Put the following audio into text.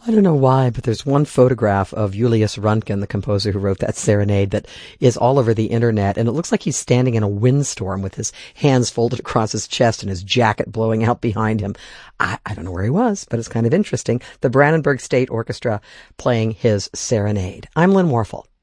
I don't know why, but there's one photograph of Julius Röntgen, the composer who wrote that serenade, that is all over the internet, and it looks like he's standing in a windstorm with his hands folded across his chest and his jacket blowing out behind him. I don't know where he was, but it's kind of interesting. The Brandenburg State Orchestra playing his serenade. I'm Lynn Warfel.